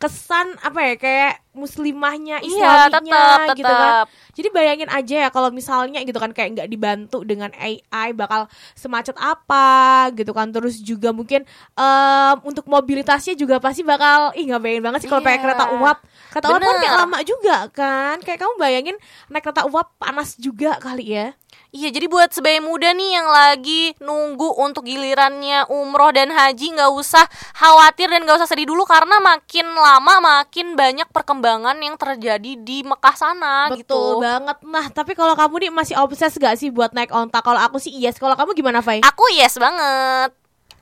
kesan apa ya, kayak muslimahnya, Iya, islaminya gitu kan. tetap. Jadi bayangin aja ya kalau misalnya gitu kan kayak nggak dibantu dengan AI bakal semacet apa gitu kan. Terus juga mungkin untuk mobilitasnya juga pasti bakal nggak bayangin banget sih kalau pakai Iya. kereta uap. Kereta uap kan kayak Bener. lama juga kan. Kayak kamu bayangin naik kereta uap panas juga kali ya. Iya, jadi buat sebaya muda nih yang lagi nunggu untuk gilirannya umroh dan haji, gak usah khawatir dan gak usah sedih dulu, karena makin lama makin banyak perkembangan yang terjadi di Mekah sana. Betul gitu. banget. Nah, tapi kalau kamu nih masih obses gak sih buat naik onta? Kalau aku sih yes. Kalau kamu gimana, Fai? Aku yes banget.